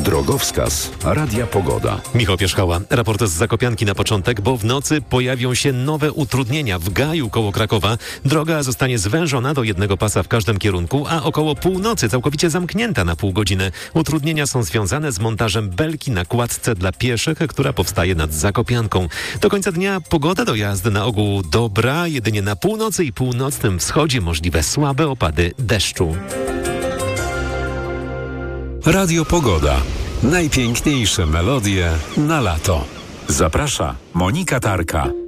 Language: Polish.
Drogowskaz Radia Pogoda. Michał Pierzchała. Raport z Zakopianki na początek, bo w nocy pojawią się nowe utrudnienia. W Gaju koło Krakowa droga zostanie zwężona do jednego pasa w każdym kierunku, a około północy całkowicie zamknięta na pół godziny. Utrudnienia są związane z montażem belki na kładce dla pieszych, która powstaje nad Zakopianką. Do końca dnia pogoda do jazdy na ogół dobra, jedynie na północy i północnym wschodzie możliwe słabe opady deszczu. Radio Pogoda. Najpiękniejsze melodie na lato. Zaprasza Monika Tarka.